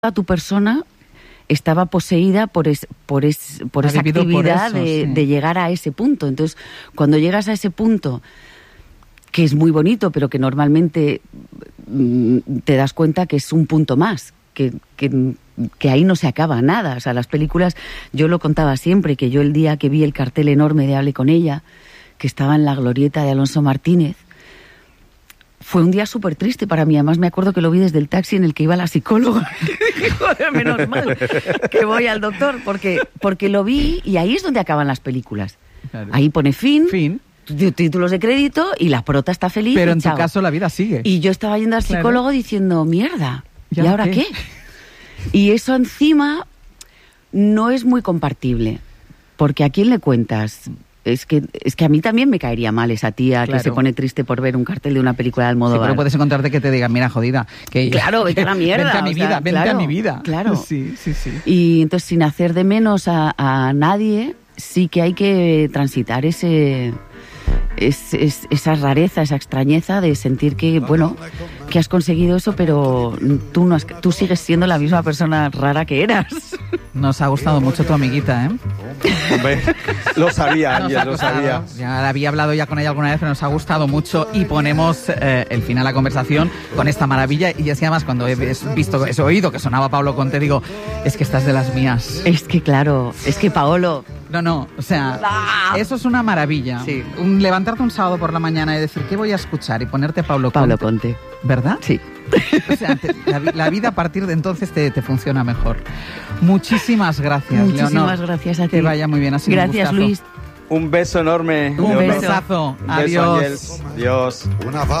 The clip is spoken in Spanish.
tu persona estaba poseída por esa actividad de llegar a ese punto. Entonces, cuando llegas a ese punto, que es muy bonito, pero que normalmente te das cuenta que es un punto más, que ahí no se acaba nada. O sea, las películas, yo lo contaba siempre, que yo el día que vi el cartel enorme de Hable con ella, que estaba en la glorieta de Alonso Martínez, fue un día súper triste para mí. Además, me acuerdo que lo vi desde el taxi en el que iba la psicóloga. Joder, menos mal que voy al doctor, porque lo vi y ahí es donde acaban las películas. Claro. Ahí pone fin. Títulos de crédito y la prota está feliz. Pero en tu caso la vida sigue. Y yo estaba yendo al psicólogo diciendo, mierda, ¿y ahora qué? Y eso encima no es muy compartible. Porque ¿a quién le cuentas? Es que a mí también me caería mal esa tía que se pone triste por ver un cartel de una película de Almodóvar. Sí, pero puedes encontrarte que te digan, mira, jodida. Claro, vete a la mierda. Vente a mi vida, vente a mi vida. Claro. Sí. Y entonces, sin hacer de menos a nadie, sí que hay que transitar esa rareza, esa extrañeza de sentir que, bueno, que has conseguido eso, pero tú sigues siendo la misma persona rara que eras. Nos ha gustado mucho tu amiguita, ¿eh? Hombre, lo sabía, Ángel, lo sabía. Ya había hablado ya con ella alguna vez, pero nos ha gustado mucho y ponemos el final a la conversación con esta maravilla. Y así además, cuando he oído que sonaba Paolo Conte, digo, es que estás de las mías. Es que claro, es que Paolo... No, o sea, eso es una maravilla. Sí. Levantarte un sábado por la mañana y decir, ¿qué voy a escuchar? Y ponerte Paolo Conte. ¿Verdad? Sí. O sea, la vida a partir de entonces te funciona mejor. Muchísimas gracias, Leonor. Muchísimas gracias a ti. Que vaya muy bien, así. Gracias, Luis. Un beso enorme. Un besazo. Un beso, Adiós. Adiós.